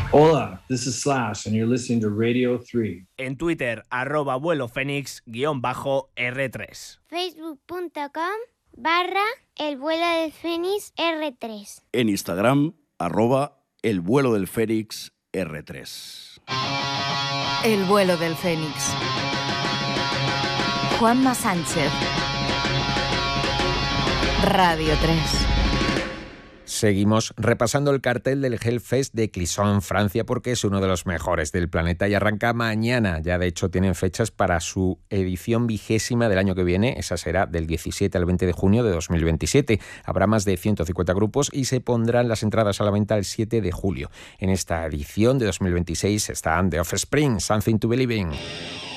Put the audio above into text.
Hola, this is Slash and you're listening to Radio 3. En Twitter, @vuelofenix_R3. Facebook.com/El Vuelo del Fénix R3. En Instagram, @El Vuelo del Fénix R3. El Vuelo del Fénix. Juanma Sánchez. Radio 3. Seguimos repasando el cartel del Hellfest de Clisson, Francia, porque es uno de los mejores del planeta y arranca mañana. Ya de hecho tienen fechas para su edición 20ª del año que viene. Esa será del 17 al 20 de junio de 2027. Habrá más de 150 grupos y se pondrán las entradas a la venta el 7 de julio. En esta edición de 2026 están The Offspring, Something to Believe in.